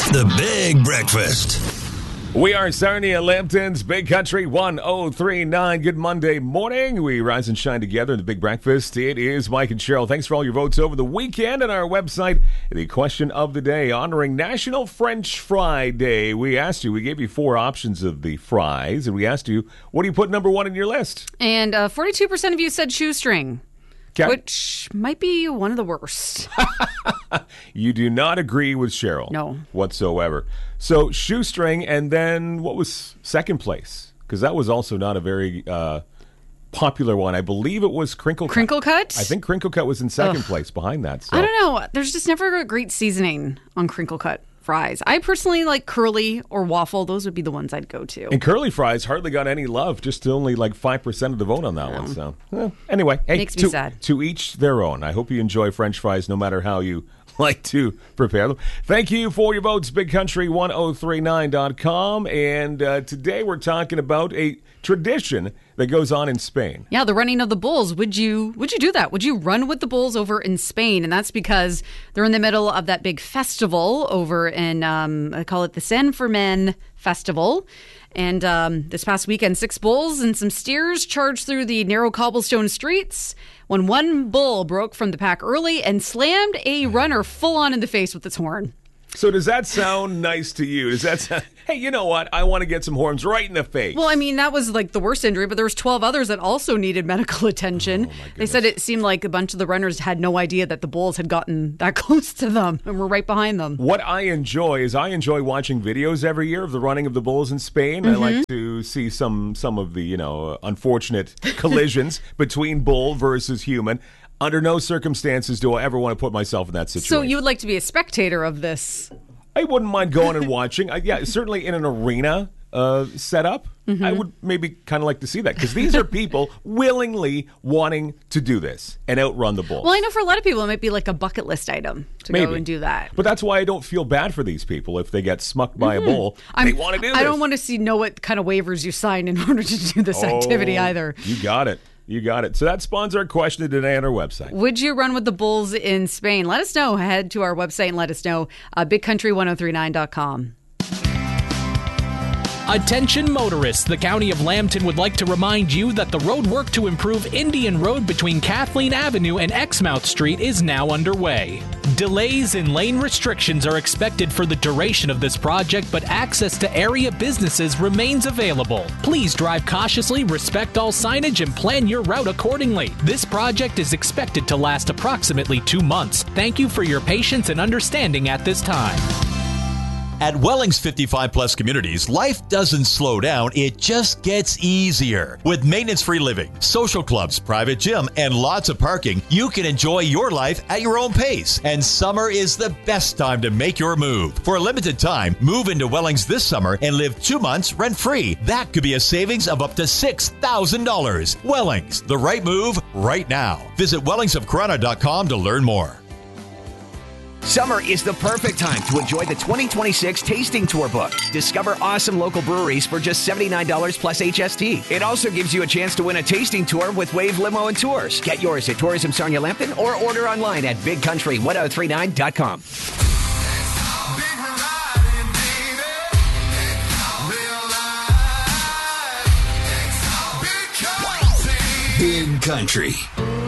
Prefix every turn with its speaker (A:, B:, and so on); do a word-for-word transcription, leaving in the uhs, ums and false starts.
A: The Big Breakfast.
B: We are Sarnia Lambton's Big Country one oh three point nine. Good Monday morning. We rise and shine together in the Big Breakfast. It is Mike and Cheryl. Thanks for all your votes over the weekend. On our website, the question of the day, honoring National French Fry Day. We asked you, we gave you four options of the fries, and we asked you, what do you put number one in your list?
C: And uh, forty-two percent of you said shoestring.
B: Okay.
C: Which might be one of the worst.
B: You do not agree with Cheryl.
C: No.
B: Whatsoever. So, shoestring, and then what was second place? Because that was also not a very uh, popular one. I believe it was Crinkle Cut.
C: Crinkle Cut?
B: I think Crinkle Cut was in second
C: Ugh.
B: place behind that. So.
C: I don't know. There's just never a great seasoning on Crinkle Cut fries. I personally like curly or waffle. Those would be the ones I'd go to.
B: And curly fries hardly got any love, just only like five percent of the vote on that one. So, eh, anyway, hey,
C: Makes me
B: to,
C: sad.
B: to each their own. I hope you enjoy French fries no matter how you like to prepare them. Thank you for your votes, big country one oh three nine dot com. And uh, today we're talking about a tradition that goes on in Spain.
C: Yeah, the running of the bulls. Would you would you do that? Would you run with the bulls over in Spain? And that's because they're in the middle of that big festival over in, um, I call it the San Fermin Festival. And um, this past weekend, six bulls and some steers charged through the narrow cobblestone streets when one bull broke from the pack early and slammed a runner full on in the face with its horn.
B: So does that sound nice to you? Does that sound, hey, you know what? I want to get some horns right in the face.
C: Well, I mean, that was like the worst injury, but there was twelve others that also needed medical attention.
B: Oh,
C: they said it seemed like a bunch of the runners had no idea that the bulls had gotten that close to them and were right behind them.
B: What I enjoy is I enjoy watching videos every year of the running of the bulls in Spain.
C: Mm-hmm.
B: I like to see some some of the, you know, unfortunate collisions between bull versus human. Under no circumstances do I ever want to put myself in that situation.
C: So you would like to be a spectator of this?
B: I wouldn't mind going and watching. I, yeah, certainly in an arena uh, setup, mm-hmm. I would maybe kind of like to see that. Because these are people willingly wanting to do this and outrun the bulls.
C: Well, I know for a lot of people it might be like a bucket list item to
B: maybe.
C: go and do that.
B: But that's why I don't feel bad for these people if they get smucked by mm-hmm. a bull.
C: I'm,
B: they want to do this.
C: I don't want to see know what kind of waivers you sign in order to do this
B: oh,
C: activity either.
B: You got it. You got it. So that spawns our question today on our website.
C: Would you run with the bulls in Spain? Let us know. Head to our website and let us know. Uh, big country one oh three nine dot com.
D: Attention motorists, the County of Lambton would like to remind you that the road work to improve Indian Road between Kathleen Avenue and Exmouth Street is now underway. Delays and lane restrictions are expected for the duration of this project, but access to area businesses remains available. Please drive cautiously, respect all signage, and plan your route accordingly. This project is expected to last approximately two months. Thank you for your patience and understanding at this time.
A: At Wellings fifty-five plus communities, life doesn't slow down, it just gets easier. With maintenance-free living, social clubs, private gym, and lots of parking, you can enjoy your life at your own pace. And summer is the best time to make your move. For a limited time, move into Wellings this summer and live two months rent-free. That could be a savings of up to six thousand dollars. Wellings, the right move right now. Visit wellings of corona dot com to learn more.
E: Summer is the perfect time to enjoy the twenty twenty-six Tasting Tour book. Discover awesome local breweries for just seventy-nine dollars plus H S T. It also gives you a chance to win a tasting tour with Wave Limo and Tours. Get yours at Tourism Sarnia Lambton or order online at big country one oh three nine dot com.
A: Big Country